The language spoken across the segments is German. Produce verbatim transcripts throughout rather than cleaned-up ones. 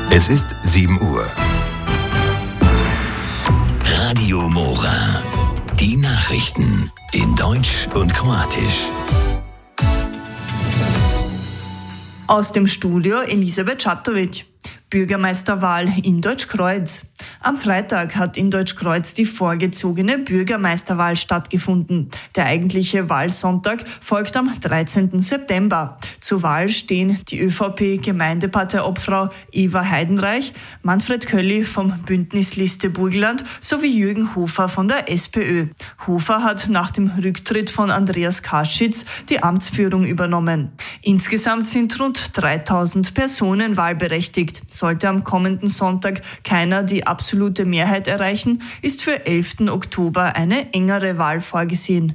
Es ist sieben Uhr. Radio Mora. Die Nachrichten in Deutsch und Kroatisch. Aus dem Studio Elisabeth Čatović. Bürgermeisterwahl in Deutschkreuz. Am Freitag hat in Deutschkreuz die vorgezogene Bürgermeisterwahl stattgefunden. Der eigentliche Wahlsonntag folgt am dreizehnten September. Zur Wahl stehen die ÖVP-Gemeindeparteiobfrau Eva Heidenreich, Manfred Kölli vom Bündnis Liste Burgenland sowie Jürgen Hofer von der SPÖ. Hofer hat nach dem Rücktritt von Andreas Kaschitz die Amtsführung übernommen. Insgesamt sind rund dreitausend Personen wahlberechtigt. Sollte am kommenden Sonntag keiner die absolute Mehrheit erreichen, ist für elften Oktober eine engere Wahl vorgesehen.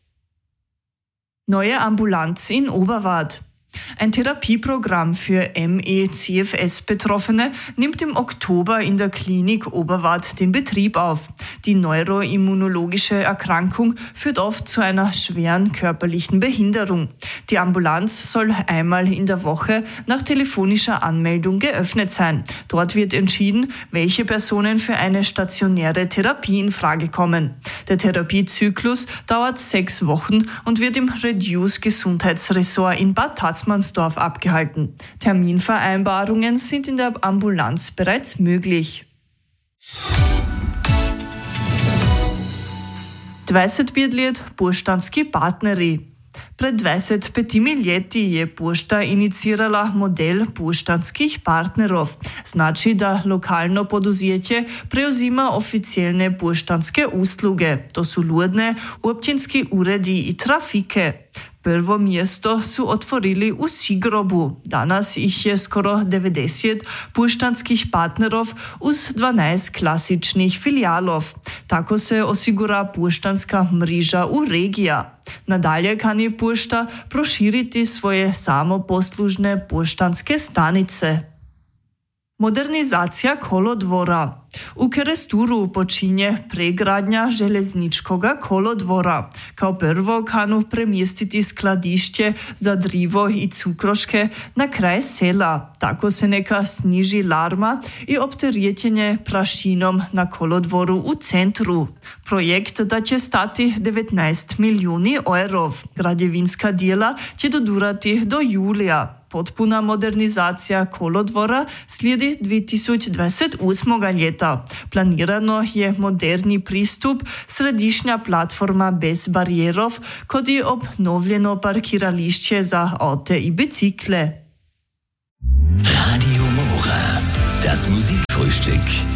Neue Ambulanz in Oberwart. Ein Therapieprogramm für M E C F S-Betroffene nimmt im Oktober in der Klinik Oberwart den Betrieb auf. Die neuroimmunologische Erkrankung führt oft zu einer schweren körperlichen Behinderung. Die Ambulanz soll einmal in der Woche nach telefonischer Anmeldung geöffnet sein. Dort wird entschieden, welche Personen für eine stationäre Therapie in Frage kommen. Der Therapiezyklus dauert sechs Wochen und wird im Reduce-Gesundheitsressort in Bad Tatzmannsdorf abgehalten. Terminvereinbarungen sind in der Ambulanz bereits möglich. dvajset pet let poštanski partnerji. Pred dvajset petimi leti je pošta inicirala model poštanskih partnerov. Znači, da lokalno poduzetje preuzima oficijelne poštanske usluge. To su Ludne, općinski uredi i trafike. Prvo mjesto su otvorili u Sigrobu. Danas ih je skoro devedeset poštanskih partnerov uz dvanaest klasičnih filijalov. Tako se osigura poštanska mreža u regija. Nadalje kani pošta proširiti svoje samoposlužne poštanske stanice. Modernizacija kolodvora. U Keresturu počinje pregradnja železničkoga kolodvora. Kao prvo kanu premjestiti skladišće za drivo i cukroške na kraj sela. Tako se neka sniži larma i opterećenje prašinom na kolodvoru u centru. Projekt da će stati devetnaest milijuni eurov. Građevinska dijela će dodurati do julija. Potpuna modernizacija kolodvora slijedi dve tisoč dvajset osmega leta. Planirano je moderni pristup, središnja platforma bez barijerov, kot i obnovljeno parkirališče za avte i bicikle. Radio Mora, das Musikfrühstück.